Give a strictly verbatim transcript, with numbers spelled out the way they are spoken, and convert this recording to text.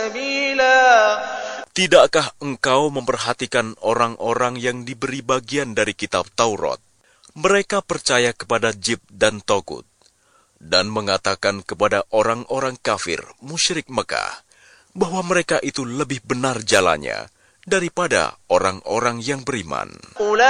Tidakkah engkau memperhatikan orang-orang yang diberi bagian dari kitab Taurat? Mereka percaya kepada Jib dan Togut, dan mengatakan kepada orang-orang kafir, musyrik Mekah, bahwa mereka itu lebih benar jalannya daripada orang-orang yang beriman.